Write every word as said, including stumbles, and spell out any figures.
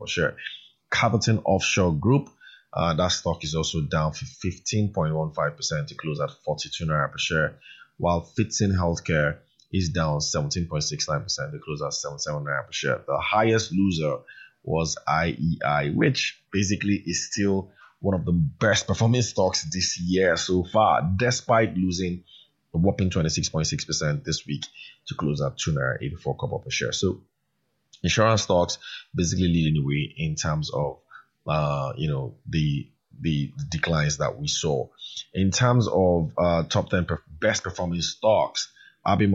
per share. Capitan Offshore Group, uh, that stock is also down for fifteen point one five percent to close at forty-two naira per share, while Fitson Healthcare is down seventeen point six nine percent to close at seventy-seven naira per share. The highest loser was I E I, which basically is still one of the best performing stocks this year so far, despite losing a whopping twenty-six point six percent this week to close at two naira eighty-four per share. So insurance stocks basically leading the way in terms of uh, you know, the the declines that we saw. In terms of uh, top ten per- best performing stocks, Abimon